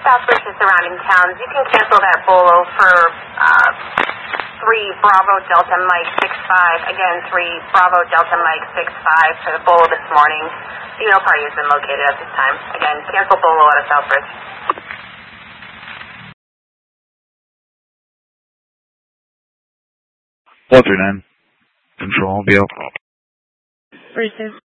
Southbridge and surrounding towns, you can cancel that bolo for 3 Bravo Delta Mike 65. Again, 3 Bravo Delta Mike 65 for the bolo this morning. No party has been located at this time. Again, cancel bolo out of Southbridge. 139. Control, be out. 32.